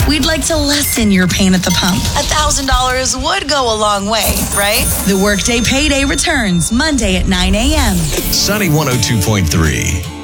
We'd like to lessen your pain at the pump. $1,000 would go a long way, right? The Workday Payday returns Monday at 9 a.m. Sunny 102.3.